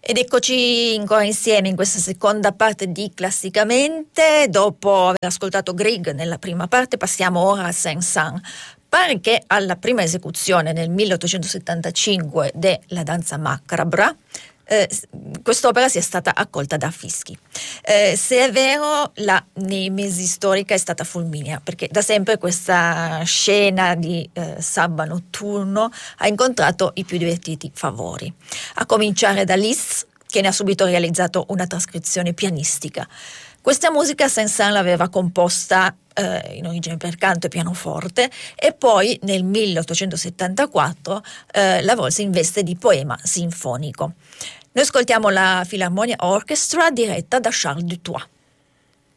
Ed eccoci ancora insieme in questa seconda parte di Classicamente. Dopo aver ascoltato Grieg nella prima parte, passiamo ora a Saint-Saëns. Pare che alla prima esecuzione nel 1875 della danza macabra quest'opera sia stata accolta da fischi. Se è vero, la nemesi storica è stata fulminea, perché da sempre questa scena di sabba notturno ha incontrato i più divertiti favori, a cominciare da Liszt, che ne ha subito realizzato una trascrizione pianistica. Questa musica Saint-Saëns l'aveva composta in origine per canto e pianoforte, e poi nel 1874 la volse in veste di poema sinfonico. Noi ascoltiamo la Philharmonia Orchestra diretta da Charles Dutoit.